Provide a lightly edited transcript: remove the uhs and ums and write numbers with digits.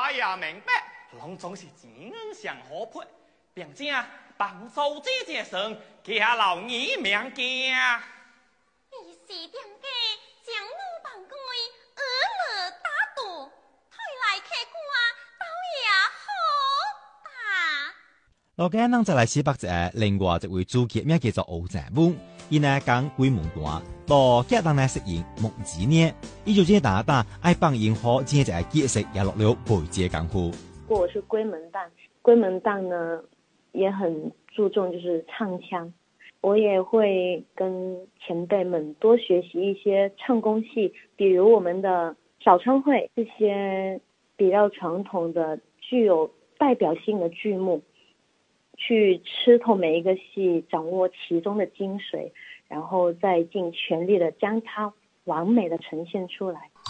我也明白，隆重是金恩相合配，并且帮助这件事，家老你命家。 你是点个将路帮归，俄勒大度，退来客官倒也好打。 老家人再来西北者，另外一位主角名叫做欧在武，伊呢讲鬼门关，到家人来适应木几年，伊就这打爱帮迎好，今日结识也落了背节功夫。 我是龟门旦，龟门旦呢也很注重就是唱腔，我也会跟前辈们多学习一些唱功戏，比如我们的小春会这些比较传统的具有代表性的剧目，去吃透每一个戏，掌握其中的精髓，然后再尽全力的将它完美的呈现出来。